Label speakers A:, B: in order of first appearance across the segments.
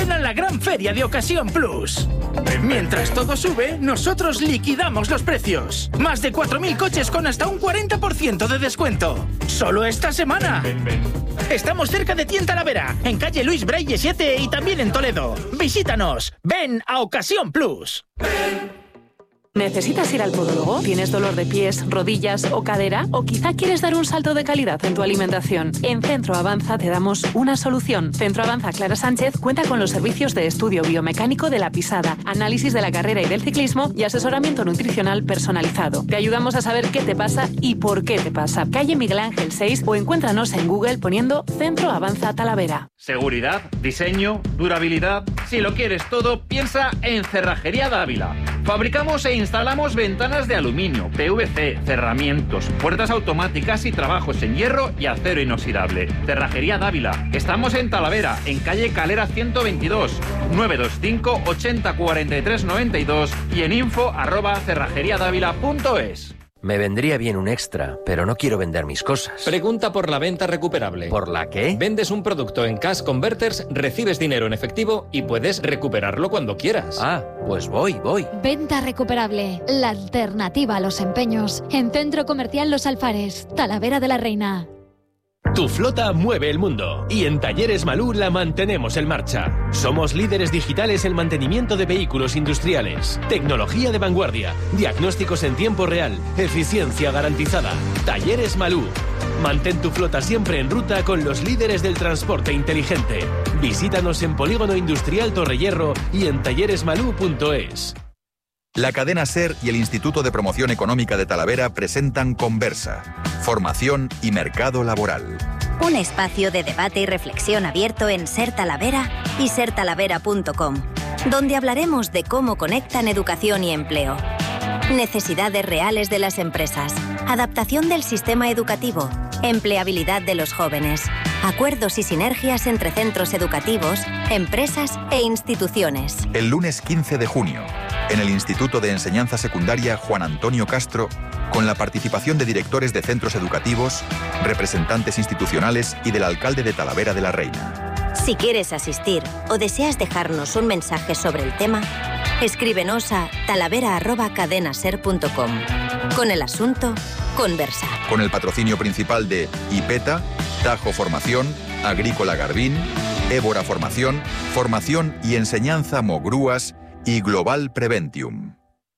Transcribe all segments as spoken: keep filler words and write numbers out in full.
A: ven a la gran feria de Ocasión Plus. Mientras todo sube, nosotros liquidamos los precios. Más de cuatro mil coches con hasta un cuarenta por ciento de descuento. Solo esta semana. Estamos cerca de ti en Talavera, en calle Luis Braille siete y también en Toledo. Visítanos. Ven a Ocasión Plus.
B: ¿Necesitas ir al podólogo? ¿Tienes dolor de pies, rodillas o cadera? ¿O quizá quieres dar un salto de calidad en tu alimentación? En Centro Avanza te damos una solución. Centro Avanza Clara Sánchez cuenta con los servicios de estudio biomecánico de la pisada, análisis de la carrera y del ciclismo y asesoramiento nutricional personalizado. Te ayudamos a saber qué te pasa y por qué te pasa. Calle Miguel Ángel seis o encuéntranos en Google poniendo Centro Avanza Talavera.
C: Seguridad, diseño, durabilidad. Si lo quieres todo, piensa en Cerrajería Dávila. Fabricamos e instalamos ventanas de aluminio, P V C, cerramientos, puertas automáticas y trabajos en hierro y acero inoxidable. Cerrajería Dávila. Estamos en Talavera, en calle Calera ciento veintidós, nueve dos cinco, ochenta, cuarenta y tres, noventa y dos y en info arroba cerrajeriadávila punto es.
D: Me vendría bien un extra, pero no quiero vender mis cosas.
E: Pregunta por la venta recuperable.
D: ¿Por la qué?
E: Vendes un producto en Cash Converters, recibes dinero en efectivo y puedes recuperarlo cuando quieras.
D: Ah, pues voy, voy.
F: Venta recuperable, la alternativa a los empeños. En Centro Comercial Los Alfares, Talavera de la Reina.
G: Tu flota mueve el mundo y en Talleres Malú la mantenemos en marcha. Somos líderes digitales en mantenimiento de vehículos industriales, tecnología de vanguardia, diagnósticos en tiempo real, eficiencia garantizada. Talleres Malú. Mantén tu flota siempre en ruta con los líderes del transporte inteligente. Visítanos en Polígono Industrial Torrehierro y en talleres malú punto es.
H: La cadena SER y el Instituto de Promoción Económica de Talavera presentan Conversa, formación y mercado laboral.
I: Un espacio de debate y reflexión abierto en SER Talavera y ser talavera punto com, donde hablaremos de cómo conectan educación y empleo, necesidades reales de las empresas, adaptación del sistema educativo, empleabilidad de los jóvenes, acuerdos y sinergias entre centros educativos, empresas e instituciones.
H: El lunes quince de junio, en el Instituto de Enseñanza Secundaria Juan Antonio Castro, con la participación de directores de centros educativos, representantes institucionales y del alcalde de Talavera de la Reina.
I: Si quieres asistir o deseas dejarnos un mensaje sobre el tema, escríbenos a talavera arroba cadenaser punto com con el asunto Conversa.
H: Con el patrocinio principal de IPETA, Tajo Formación, Agrícola Garbín, Évora Formación, Formación y Enseñanza Mogrúas y Global Preventium.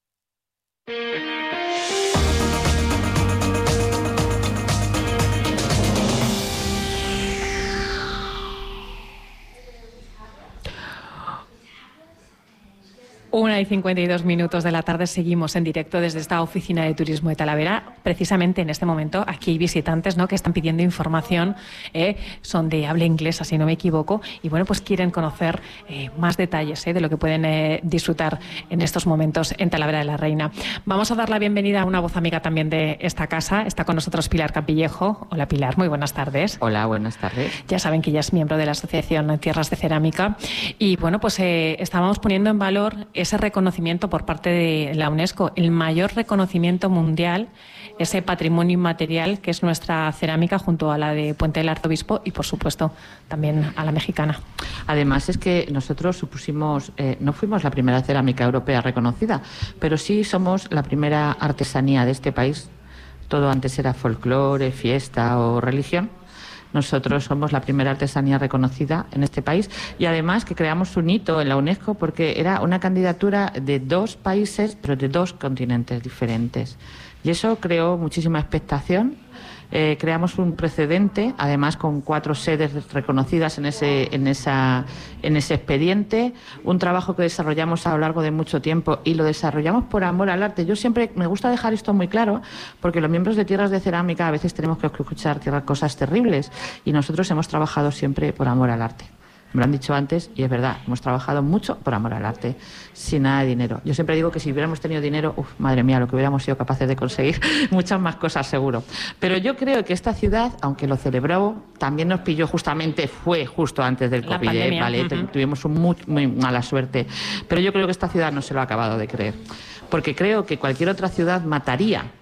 B: Una y cincuenta y dos minutos de la tarde, seguimos en directo desde esta oficina de turismo de Talavera. Precisamente en este momento aquí hay visitantes, ¿no?, que están pidiendo información, eh, son de habla inglesa, si no me equivoco, y bueno, pues quieren conocer eh, más detalles eh, de lo que pueden eh, disfrutar en estos momentos en Talavera de la Reina. Vamos a dar la bienvenida a una voz amiga también de esta casa. Está con nosotros Pilar Campillejo. Hola Pilar, muy buenas tardes.
J: Hola, buenas tardes.
B: Ya saben que ella es miembro de la Asociación Tierras de Cerámica y bueno, pues eh, estábamos poniendo en valor ese reconocimiento por parte de la UNESCO, el mayor reconocimiento mundial, ese patrimonio inmaterial que es nuestra cerámica junto a la de Puente del Arzobispo y, por supuesto, también a la mexicana.
J: Además es que nosotros supusimos, eh, no fuimos la primera cerámica europea reconocida, pero sí somos la primera artesanía de este país. Todo antes era folclore, fiesta o religión. Nosotros somos la primera artesanía reconocida en este país y además que creamos un hito en la UNESCO porque era una candidatura de dos países pero de dos continentes diferentes y eso creó muchísima expectación. Eh, creamos un precedente, además con cuatro sedes reconocidas en ese, en, esa, en ese expediente, un trabajo que desarrollamos a lo largo de mucho tiempo y lo desarrollamos por amor al arte. Yo siempre me gusta dejar esto muy claro porque los miembros de Tierras de Cerámica a veces tenemos que escuchar cosas terribles y nosotros hemos trabajado siempre por amor al arte. Me lo han dicho antes y es verdad, hemos trabajado mucho por amor al arte, sin nada de dinero. Yo siempre digo que si hubiéramos tenido dinero, uf, madre mía, lo que hubiéramos sido capaces de conseguir, muchas más cosas seguro. Pero yo creo que esta ciudad, aunque lo celebró, también nos pilló justamente, fue justo antes del COVID, ¿eh? ¿Vale? Uh-huh. Tuvimos un muy, muy mala suerte. Pero yo creo que esta ciudad no se lo ha acabado de creer. Porque creo que cualquier otra ciudad mataría